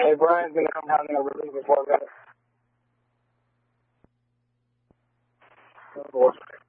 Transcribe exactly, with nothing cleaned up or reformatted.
Hey, Brian's going to come down there really before that.